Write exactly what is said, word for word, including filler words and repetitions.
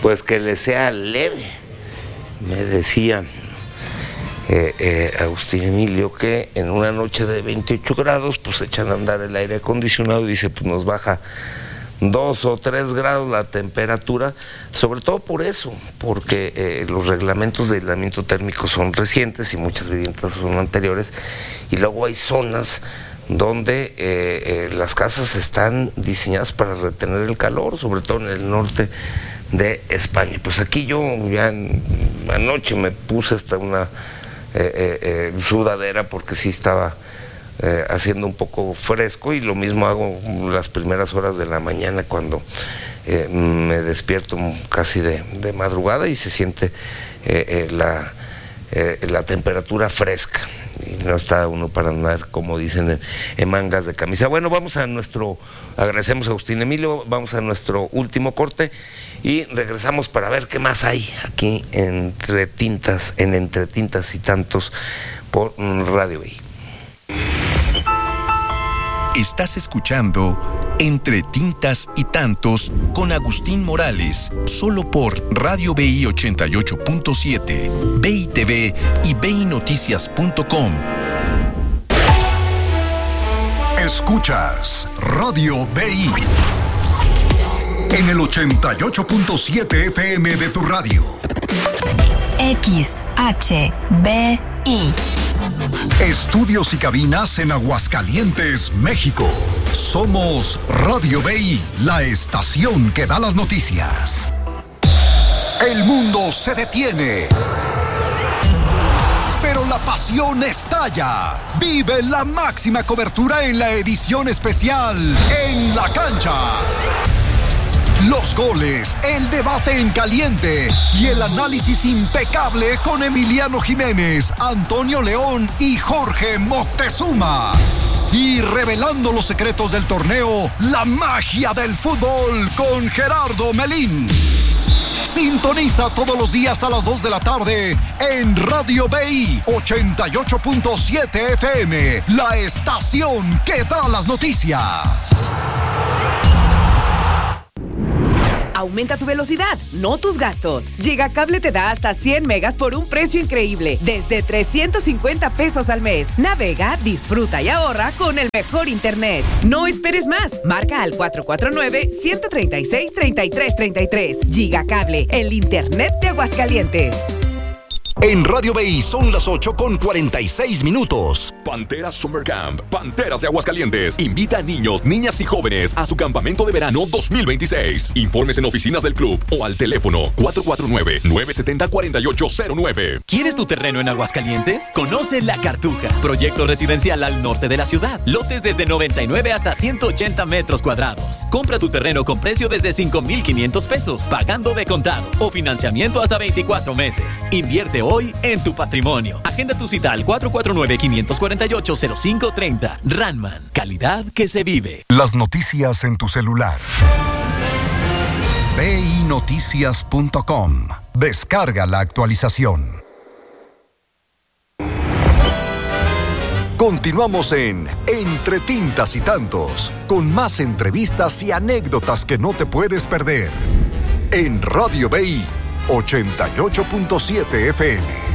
pues que le sea leve. Me decía eh, eh, Agustín Emilio que en una noche de veintiocho grados pues echan a andar el aire acondicionado y dice pues nos baja dos o tres grados la temperatura, sobre todo por eso, porque eh, los reglamentos de aislamiento térmico son recientes y muchas viviendas son anteriores, y luego hay zonas donde eh, eh, las casas están diseñadas para retener el calor, sobre todo en el norte de España. Pues aquí yo ya en, anoche me puse hasta una eh, eh, eh, sudadera porque sí estaba eh, haciendo un poco fresco, y lo mismo hago las primeras horas de la mañana cuando eh, me despierto casi de, de madrugada y se siente eh, eh, la, eh, la temperatura fresca. Y no está uno para andar, como dicen, en, en mangas de camisa. Bueno, vamos a nuestro, agradecemos a Agustín Emilio, vamos a nuestro último corte y regresamos para ver qué más hay aquí entre tintas, en Entre Tintas y Tantos por Radio B I. Estás escuchando Entre Tintas y Tantos con Agustín Morales, solo por Radio B I ochenta y ocho punto siete, B I T V y B I Noticias punto com. Escuchas Radio B I en el ochenta y ocho punto siete F M de tu radio. X H B I. Estudios y cabinas en Aguascalientes, México. Somos Radio B I, la estación que da las noticias. El mundo se detiene, pero la pasión estalla. Vive la máxima cobertura en la edición especial En la Cancha. Los goles, el debate en caliente y el análisis impecable con Emiliano Jiménez, Antonio León y Jorge Moctezuma. Y revelando los secretos del torneo, la magia del fútbol con Gerardo Melín. Sintoniza todos los días a las dos de la tarde en Radio B I ochenta y ocho punto siete F M, la estación que da las noticias. Aumenta tu velocidad, no tus gastos. Gigacable te da hasta cien megas por un precio increíble, desde trescientos cincuenta pesos al mes. Navega, disfruta y ahorra con el mejor internet. No esperes más. Marca al cuatro cuatro nueve, uno tres seis, tres tres tres tres. Gigacable, el internet de Aguascalientes. En Radio B I son las ocho con cuarenta y seis minutos. Panteras Summer Camp, Panteras de Aguascalientes, invita a niños, niñas y jóvenes a su campamento de verano dos mil veintiséis. Informes en oficinas del club o al teléfono cuatro cuatro nueve, nueve siete cero, cuatro ocho cero nueve. ¿Quieres tu terreno en Aguascalientes? Conoce La Cartuja, proyecto residencial al norte de la ciudad. Lotes desde noventa y nueve hasta ciento ochenta metros cuadrados. Compra tu terreno con precio desde cinco mil quinientos pesos, pagando de contado o financiamiento hasta veinticuatro meses. Invierte hoy en tu patrimonio. Agenda tu cita al cuatro cuatro nueve, cinco cuatro ocho, cero cinco tres cero. Ranman, calidad que se vive. Las noticias en tu celular. B I Noticias punto com. Descarga la actualización. Continuamos en Entre Tintas y Tantos, con más entrevistas y anécdotas que no te puedes perder. En Radio B I ochenta y ocho punto siete F M.